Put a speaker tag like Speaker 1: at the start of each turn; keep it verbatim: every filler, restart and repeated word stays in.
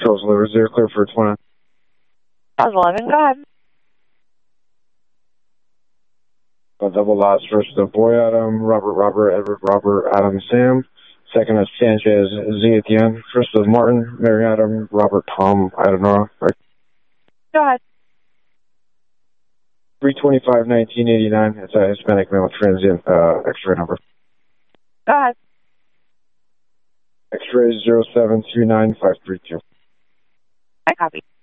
Speaker 1: Charles eleven, zero, clear for twenty.
Speaker 2: Charles eleven, go ahead.
Speaker 1: A double lots, first the boy Adam, Robert, Robert, Edward, Robert, Adam, Sam. Second is Sanchez, Z at the end. First is Martin, Mary Adam, Robert, Tom, Adam, Nora. Right.
Speaker 2: Go ahead.
Speaker 1: three twenty-five, nineteen eighty-nine. It's a Hispanic male transient uh, X-ray number.
Speaker 2: Go ahead.
Speaker 1: X-ray zero seven two nine five three two.
Speaker 2: I copy.